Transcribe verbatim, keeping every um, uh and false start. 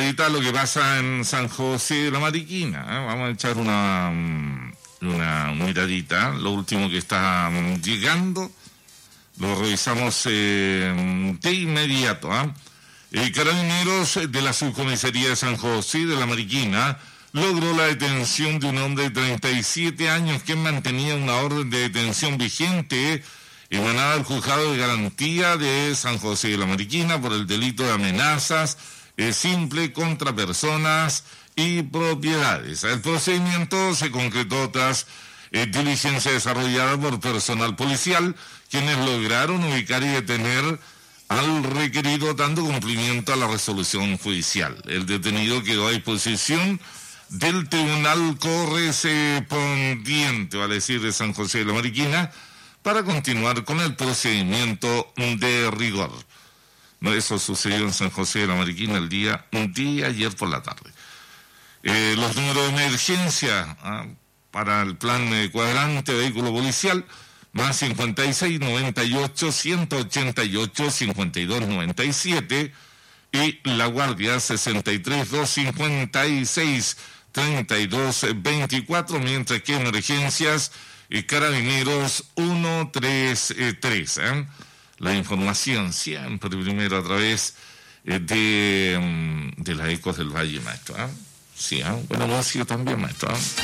miradita a lo que pasa en San José de la Mariquina, ¿eh? Vamos a echar una, una miradita, lo último que está llegando, lo revisamos eh, de inmediato. ¿eh? Eh, Carabineros de la Subcomisaría de San José de la Mariquina logró la detención de un hombre de treinta y siete años que mantenía una orden de detención vigente emanada del Juzgado de Garantía de San José de la Mariquina por el delito de amenazas eh, simple contra personas y propiedades. El procedimiento se concretó tras eh, diligencia desarrollada por personal policial, quienes lograron ubicar y detener al requerido dando cumplimiento a la resolución judicial. El detenido quedó a disposición del tribunal correspondiente, vale decir, de San José de la Mariquina, para continuar con el procedimiento de rigor. Eso sucedió en San José de la Mariquina el día, un día ayer por la tarde. Eh, los números de emergencia ¿ah? para el plan eh, cuadrante vehículo policial, más cincuenta y seis, noventa y ocho, ciento ochenta y ocho, cincuenta y dos, noventa y siete, y la Guardia sesenta y tres, doscientos cincuenta y seis, treinta y dos, veinticuatro, mientras que emergencias y Carabineros ciento treinta y tres. ¿eh? La información siempre primero a través eh, de, de las Ecos del Valle, maestro. ¿eh? Sí, ¿eh? Bueno, lo ha sido también, maestro. ¿eh?